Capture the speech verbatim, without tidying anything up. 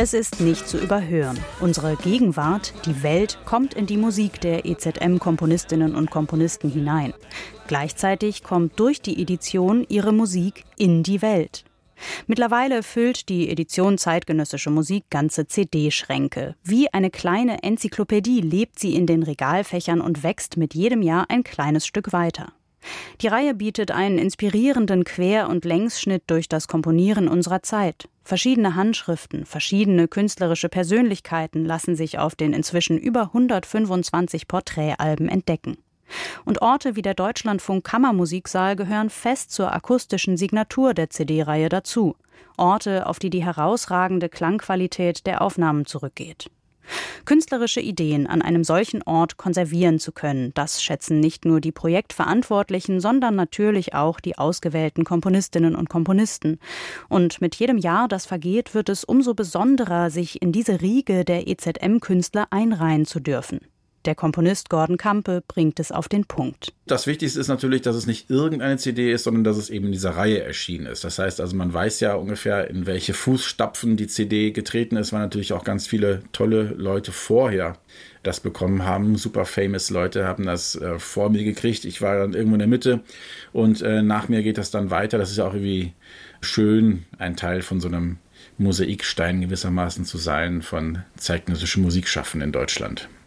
Es ist nicht zu überhören. Unsere Gegenwart, die Welt, kommt in die Musik der E Z M-Komponistinnen und Komponisten hinein. Gleichzeitig kommt durch die Edition ihre Musik in die Welt. Mittlerweile füllt die Edition Zeitgenössische Musik ganze C D-Schränke. Wie eine kleine Enzyklopädie lebt sie in den Regalfächern und wächst mit jedem Jahr ein kleines Stück weiter. Die Reihe bietet einen inspirierenden Quer- und Längsschnitt durch das Komponieren unserer Zeit. Verschiedene Handschriften, verschiedene künstlerische Persönlichkeiten lassen sich auf den inzwischen über hundertfünfundzwanzig Porträtalben entdecken. Und Orte wie der Deutschlandfunk Kammermusiksaal gehören fest zur akustischen Signatur der C D-Reihe dazu. Orte, auf die die herausragende Klangqualität der Aufnahmen zurückgeht. Künstlerische Ideen an einem solchen Ort konservieren zu können, das schätzen nicht nur die Projektverantwortlichen, sondern natürlich auch die ausgewählten Komponistinnen und Komponisten. Und mit jedem Jahr, das vergeht, wird es umso besonderer, sich in diese Riege der E Z M-Künstler einreihen zu dürfen. Der Komponist Gordon Campe bringt es auf den Punkt. Das Wichtigste ist natürlich, dass es nicht irgendeine C D ist, sondern dass es eben in dieser Reihe erschienen ist. Das heißt also, man weiß ja ungefähr, in welche Fußstapfen die C D getreten ist, weil natürlich auch ganz viele tolle Leute vorher das bekommen haben. Super famous Leute haben das äh, vor mir gekriegt. Ich war dann irgendwo in der Mitte und äh, nach mir geht das dann weiter. Das ist ja auch irgendwie schön, ein Teil von so einem Mosaikstein gewissermaßen zu sein von zeitgenössischen Musikschaffenden in Deutschland.